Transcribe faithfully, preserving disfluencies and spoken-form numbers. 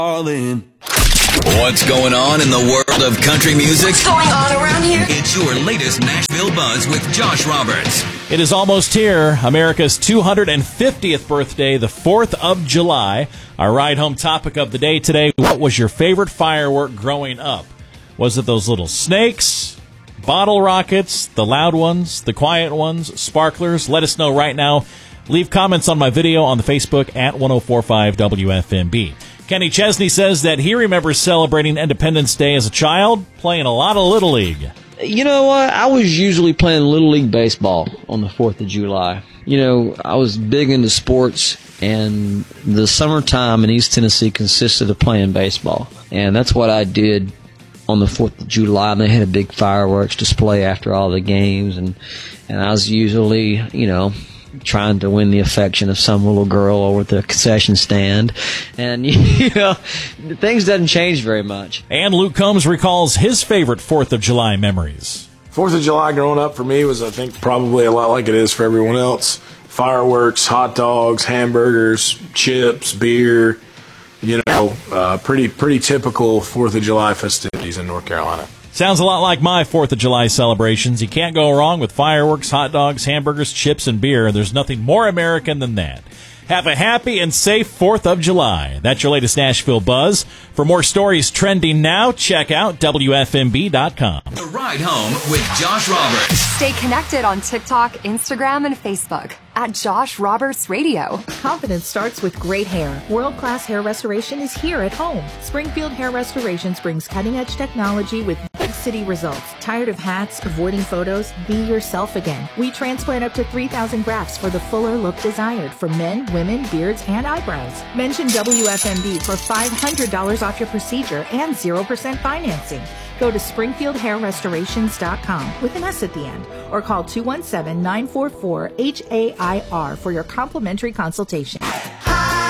darling. What's going on in the world of country music? What's going on around here? It's your latest Nashville Buzz with Josh Roberts. It is almost here, America's two hundred fiftieth birthday, the fourth of July. Our ride home topic of the day today, what was your favorite firework growing up? Was it those little snakes, bottle rockets, the loud ones, the quiet ones, sparklers? Let us know right now. Leave comments on my video on the Facebook at ten forty-five W F M B. Kenny Chesney says that he remembers celebrating Independence Day as a child, playing a lot of Little League. You know what? I was usually playing Little League baseball on the fourth of July. You know, I was big into sports, and the summertime in East Tennessee consisted of playing baseball. And that's what I did on the fourth of July. And they had a big fireworks display after all the games, and, and I was usually, you know, trying to win the affection of some little girl over at the concession stand. And, you know, things doesn't change very much. And Luke Combs recalls his favorite fourth of July memories. fourth of July growing up for me was, I think, probably a lot like it is for everyone else. Fireworks, hot dogs, hamburgers, chips, beer, you know, uh, pretty pretty typical fourth of July festivities in North Carolina. Sounds a lot like my fourth of July celebrations. You can't go wrong with fireworks, hot dogs, hamburgers, chips, and beer. There's nothing more American than that. Have a happy and safe fourth of July. That's your latest Nashville Buzz. For more stories trending now, check out W F M B dot com. The Ride Home with Josh Roberts. Stay connected on TikTok, Instagram, and Facebook at Josh Roberts Radio. Confidence starts with great hair. World-class hair restoration is here at home. Springfield Hair Restorations brings cutting-edge technology with big city results. Tired of hats, avoiding photos? Be yourself again. We transplant up to three thousand grafts for the fuller look desired for men, women, beards, and eyebrows. Mention W F M B for five hundred dollars off your procedure and zero percent financing. Go to Springfield Hair Restorations dot com with an S at the end, or call two one seven, nine four four, H A I R for your complimentary consultation.